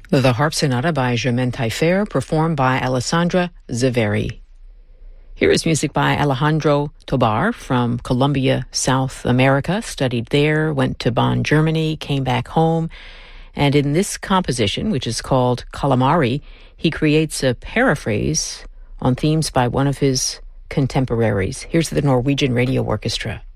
The Harp Sonata by Germaine Taillefer, performed by Alessandra Zaveri. Here is music by Alejandro Tobar from Colombia, South America, studied there, went to Bonn, Germany, came back home, and in this composition, which is called Calamari, he creates a paraphrase on themes by one of his contemporaries. Here's the Norwegian Radio Orchestra.